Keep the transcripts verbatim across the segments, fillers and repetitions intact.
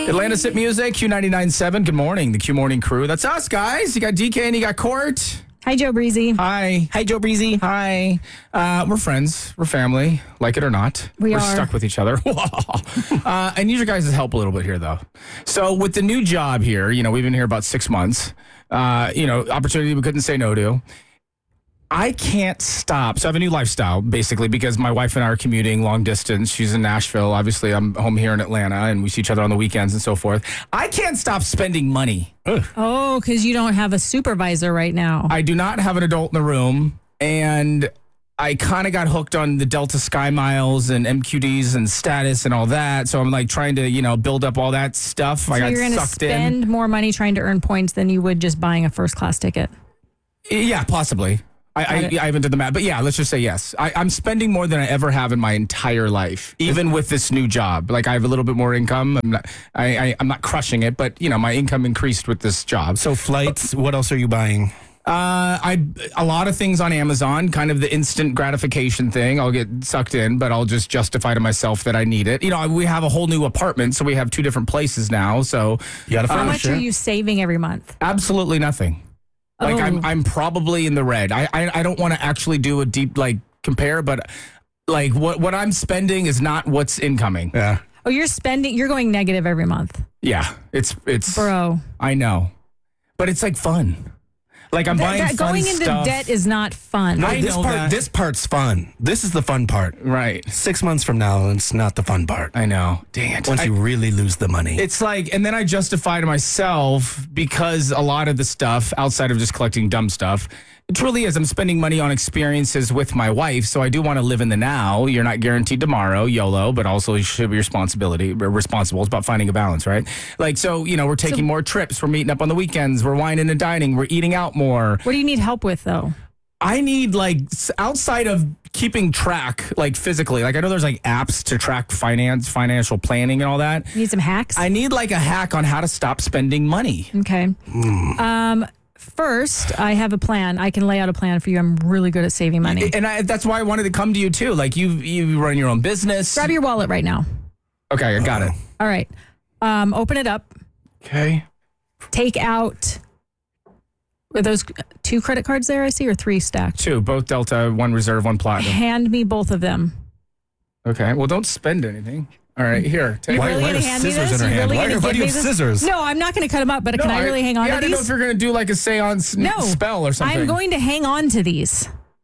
Atlanta's Hit Music, Q ninety-nine point seven. Good morning, the Q Morning crew. That's us, guys. You got D K and you got Court. Hi, Joe Breezy. Hi. Hi, Joe Breezy. Hi. Uh, we're friends. We're family. Like it or not. We we're are. stuck with each other. uh, I need your guys' help a little bit here, though. So with the new job here, you know, we've been here about six months. Uh, you know, opportunity we couldn't say no to. I can't stop. So I have a new lifestyle, basically, because my wife and I are commuting long distance. She's in Nashville. Obviously, I'm home here in Atlanta, and we see each other on the weekends and so forth. I can't stop spending money. Ugh. Oh, because you don't have a supervisor right now. I do not have an adult in the room, and I kind of got hooked on the Delta Sky Miles and M Q Ds and status and all that. So I'm like trying to, you know, build up all that stuff. So I got you're going to sucked spend in. more money trying to earn points than you would just buying a first class ticket. Yeah, possibly. I, I, I haven't done the math, but yeah, let's just say yes. I, I'm spending more than I ever have in my entire life, even with this new job. Like I have a little bit more income. I'm not, I, I, I'm not crushing it, but you know, my income increased with this job. So flights, what else are you buying? Uh, I a lot of things on Amazon, kind of the instant gratification thing. I'll get sucked in, but I'll just justify to myself that I need it. You know, we have a whole new apartment, so we have two different places now. So You got to How furnish much are it. you saving every month? absolutely nothing. Like Oh. I'm, I'm probably in the red. I, I, I don't want to actually do a deep like compare, but like what, what I'm spending is not what's incoming. Yeah. Oh, you're spending, you're going negative every month. Yeah, it's it's. Bro. I know, but it's like fun. Like I'm Th- buying that- fun going into stuff. debt is not fun. No, I this know part. that. This part's fun. This is the fun part. Right. Six months from now, it's not the fun part. I know. Dang it. Once I- you really lose the money. It's like, and then I justify to myself because a lot of the stuff outside of just collecting dumb stuff, it truly is. I'm spending money on experiences with my wife. So I do want to live in the now. You're not guaranteed tomorrow, YOLO, but also you should be responsibility responsible. It's about finding a balance, right? Like, so, you know, we're taking So- more trips. We're meeting up on the weekends. We're wining and dining. We're eating out more. What do you need help with, though? I need like s- outside of keeping track, like physically, like I know there's like apps to track finance, financial planning and all that. You need some hacks? I need like a hack on how to stop spending money. Okay. Um, first, I have a plan. I can lay out a plan for you. I'm really good at saving money. And I, that's why I wanted to come to you too. Like you, you run your own business. Grab your wallet right now. Okay, I got it. All right. Um, open it up. Okay. Take out. Are those two credit cards there I see, or three stacked? Two, both Delta, one Reserve, one Platinum. Hand me both of them. Okay. Well, don't spend anything. All right, here. Take You Why- really why gonna are hand me scissors this? in her You hand? really Why- gonna why give do you me have this? scissors? No, I'm not going to cut them up, but No, can I really hang on yeah, to I didn't know these? if you're going to do like a seance n- No. spell or something. I'm going to hang on to these.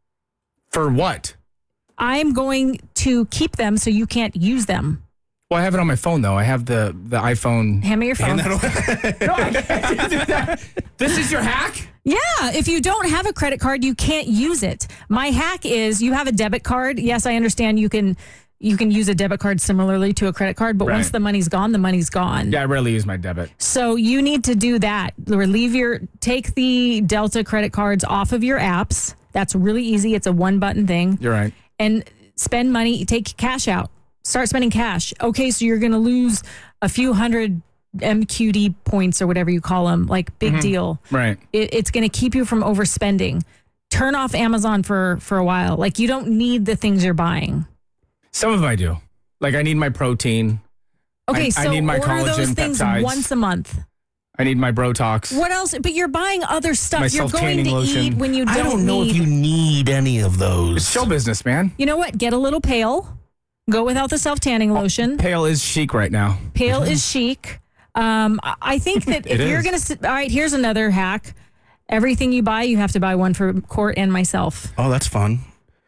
For what? I'm going to keep them so you can't use them. Well, I have it on my phone though. I have the the iPhone. Hand me your phone. Hand that away. No, I can't do that. This is your hack? Yeah, if you don't have a credit card, you can't use it. My hack is you have a debit card. Yes, I understand you can you can use a debit card similarly to a credit card, but Right. once the money's gone, the money's gone. Yeah, I rarely use my debit. So you need to do that. Relieve your take the Delta credit cards off of your apps. That's really easy. It's a one button thing. You're right. And spend money, take cash out. Start spending cash. Okay, so you're going to lose a few hundred M Q D points or whatever you call them, like big deal. Right. It, it's going to keep you from overspending. Turn off Amazon for, for a while. Like you don't need the things you're buying. Some of them I do. Like I need my protein. Okay, I- so I need my order those collagen things peptides. once a month. I need my Brotox. What else? But you're buying other stuff. My You're going self-tanning to lotion. eat when you don't, I don't know need. if you need any of those. It's show business, man. You know what? Get a little pale. Go without the self-tanning lotion. Pale is chic right now. Pale is chic. Um, I- I think that if It you're is. going to, all right, here's another hack. Everything you buy, you have to buy one for Court and myself. Oh, that's fun.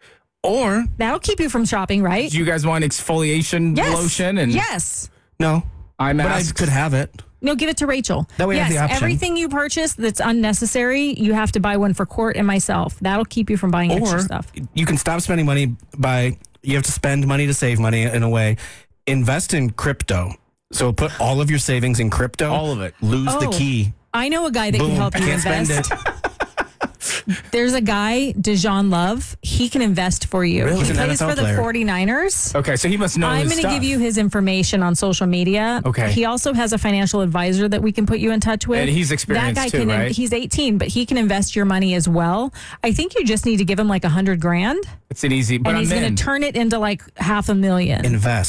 Or That'll keep you from shopping, right? Do you guys want exfoliation Yes. lotion and Yes. no, eye but I masks? could have it. No, give it to Rachel. That way I yes, have the option. everything you purchase that's unnecessary, you have to buy one for Court and myself. That'll keep you from buying extra Or stuff. you can stop spending money by, you have to spend money to save money in a way. Invest in crypto. So put all of your savings in crypto. All of it. Lose the Oh. key. I know a guy that Boom. can help I you can't spend invest. it. There's a guy, Dejan Love. He can invest for you. Really? He He's an plays N F L for the player. 49ers. Okay, so he must know I'm his going to stuff. give you his information on social media. Okay. He also has a financial advisor that we can put you in touch with. And he's experienced that guy too, can, right? He's eighteen, but he can invest your money as well. I think you just need to give him like a hundred grand, It's an easy, but and I'm he's in. going to turn it into like half a million. Invest.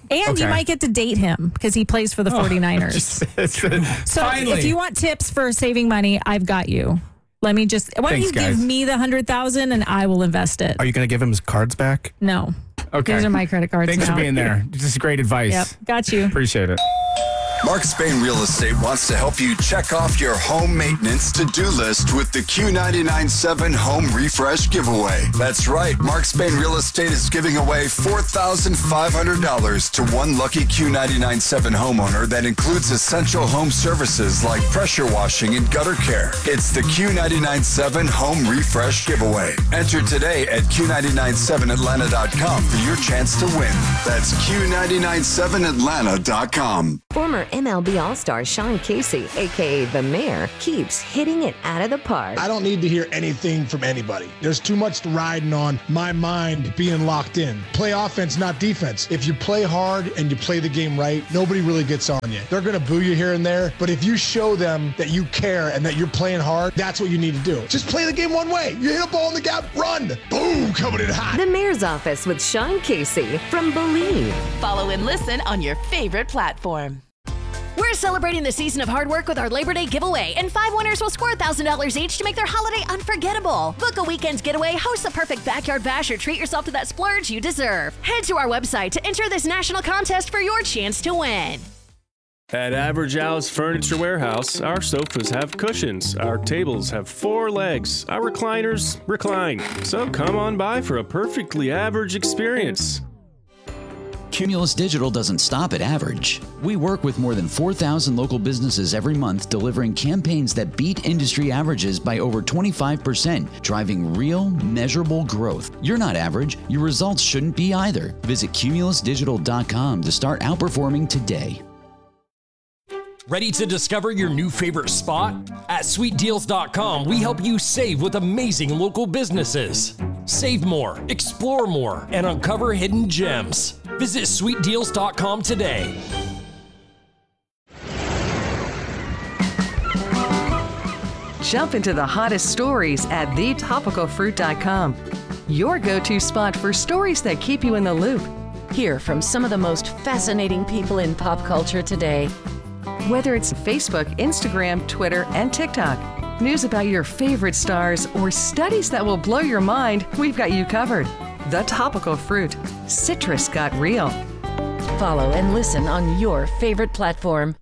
And Okay. you might get to date him because he plays for the 49ers. So Finally. if you want tips for saving money, I've got you. Let me just, why don't Thanks, you guys. give me the one hundred thousand and I will invest it? Are you going to give him his cards back? No. Okay. These are my credit cards Thanks now. for being there. This is great advice. Yep, got you. Appreciate it. Marcus Bain Real Estate wants to help you check off your home maintenance to-do list with the Q nine nine seven Home Refresh Giveaway. That's right. Marcus Bain Real Estate is giving away four thousand five hundred dollars to one lucky Q nine nine seven homeowner that includes essential home services like pressure washing and gutter care. It's the Q nine nine seven Home Refresh Giveaway. Enter today at Q nine nine seven Atlanta dot com for your chance to win. That's Q nine nine seven Atlanta dot com. Former M L B All-Star Sean Casey, a k a. The Mayor, keeps hitting it out of the park. I don't need to hear anything from anybody. There's too much riding on my mind being locked in. Play offense, not defense. If you play hard and you play the game right, nobody really gets on you. They're going to boo you here and there, but if you show them that you care and that you're playing hard, that's what you need to do. Just play the game one way. You hit a ball in the gap, run. Boom, coming in hot. The Mayor's Office with Sean Casey from Believe. Follow and listen on your favorite platform. We're celebrating the season of hard work with our Labor Day giveaway, and five winners will score one thousand dollars each to make their holiday unforgettable. Book a weekend's getaway, host the perfect backyard bash, or treat yourself to that splurge you deserve. Head to our website to enter this national contest for your chance to win. At Average Al's Furniture Warehouse, our sofas have cushions, our tables have four legs, our recliners recline. So come on by for a perfectly average experience. Cumulus Digital doesn't stop at average. We work with more than four thousand local businesses every month, delivering campaigns that beat industry averages by over twenty-five percent, driving real, measurable growth. You're not average. Your results shouldn't be either. Visit cumulus digital dot com to start outperforming today. Ready to discover your new favorite spot? At sweet deals dot com, we help you save with amazing local businesses. Save more, explore more, and uncover hidden gems. Visit sweet deals dot com today. Jump into the hottest stories at the topical fruit dot com. Your go-to spot for stories that keep you in the loop. Hear from some of the most fascinating people in pop culture today. Whether it's Facebook, Instagram, Twitter, and TikTok, news about your favorite stars, or studies that will blow your mind, we've got you covered. The Topical Fruit. Citrus got real. Follow and listen on your favorite platform.